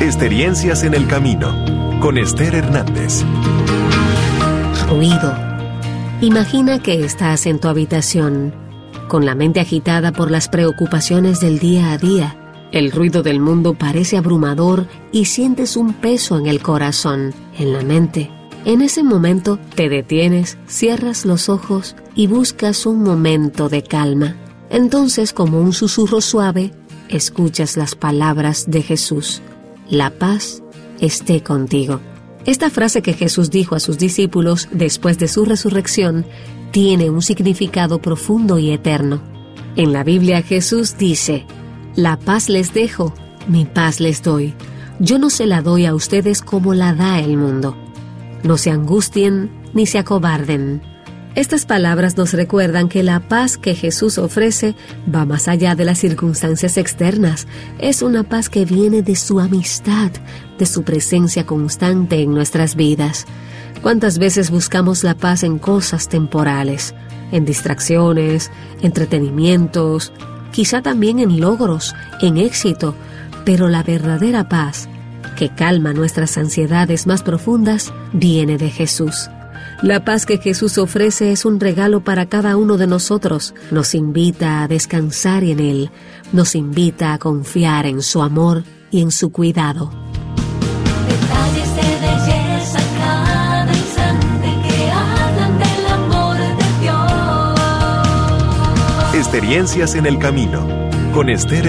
Experiencias en el camino, con Esther Hernández. Ruido. Imagina que estás en tu habitación, con la mente agitada por las preocupaciones del día a día. El ruido del mundo parece abrumador y sientes un peso en el corazón, en la mente. En ese momento te detienes, cierras los ojos y buscas un momento de calma. Entonces, como un susurro suave, escuchas las palabras de Jesús: la paz esté contigo. Esta frase que Jesús dijo a sus discípulos después de su resurrección tiene un significado profundo y eterno. En la Biblia Jesús dice: la paz les dejo, mi paz les doy. Yo no se la doy a ustedes como la da el mundo. No se angustien ni se acobarden. Estas palabras nos recuerdan que la paz que Jesús ofrece va más allá de las circunstancias externas. Es una paz que viene de su amistad, de su presencia constante en nuestras vidas. ¿Cuántas veces buscamos la paz en cosas temporales, en distracciones, entretenimientos, quizá también en logros, en éxito? Pero la verdadera paz, que calma nuestras ansiedades más profundas, viene de Jesús. La paz que Jesús ofrece es un regalo para cada uno de nosotros. Nos invita a descansar en Él, nos invita a confiar en su amor y en su cuidado. Detalles de belleza cada instante que hablan del amor de Dios. Experiencias en el camino, con Esther